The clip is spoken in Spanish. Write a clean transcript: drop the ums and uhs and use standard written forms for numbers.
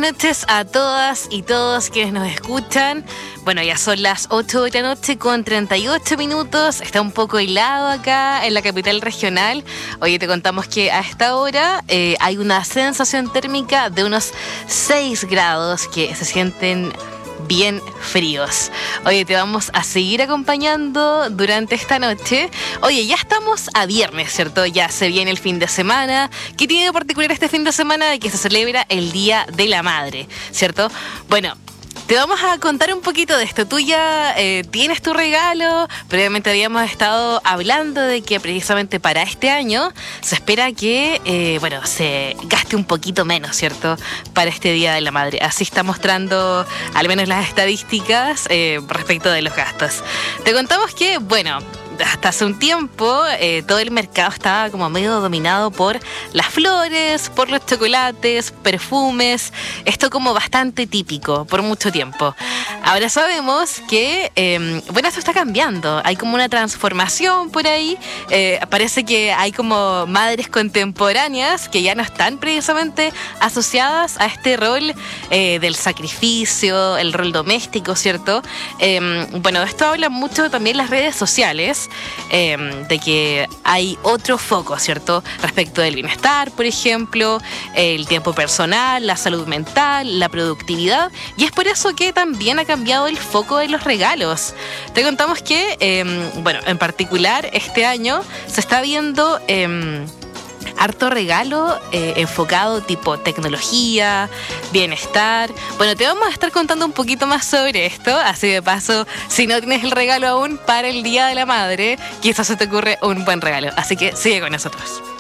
noches a todas y todos quienes nos escuchan. Bueno, ya son las 8 de la noche con 38 minutos. Está un poco helado acá en la capital regional. Oye, te contamos que a esta hora hay una sensación térmica de unos 6 grados que se sienten bien fríos. Oye, te vamos a seguir acompañando durante esta noche. Oye, ya estamos a viernes, ¿cierto? Ya se viene el fin de semana. ¿Qué tiene de particular este fin de semana? De que se celebra el Día de la Madre, ¿cierto? Bueno, te vamos a contar un poquito de esto. Tú ya tienes tu regalo. Previamente habíamos estado hablando de que precisamente para este año se espera que, se gaste un poquito menos, ¿cierto? Para este Día de la Madre. Así está mostrando al menos las estadísticas respecto de los gastos. Te contamos que, hasta hace un tiempo todo el mercado estaba como medio dominado por las flores, por los chocolates, perfumes. Esto como bastante típico por mucho tiempo. Ahora sabemos que, esto está cambiando. Hay como una transformación por ahí. Parece que hay como madres contemporáneas que ya no están precisamente asociadas a este rol del sacrificio, el rol doméstico, ¿cierto? De esto hablan mucho también las redes sociales. De que hay otro foco, ¿cierto? Respecto del bienestar, por ejemplo, el tiempo personal, la salud mental, la productividad, y es por eso que también ha cambiado el foco de los regalos. Te contamos que, en particular, este año se está viendo harto regalo enfocado tipo tecnología, bienestar. Bueno, te vamos a estar contando un poquito más sobre esto, así de paso, si no tienes el regalo aún para el Día de la Madre, quizás se te ocurre un buen regalo. Así que sigue con nosotros.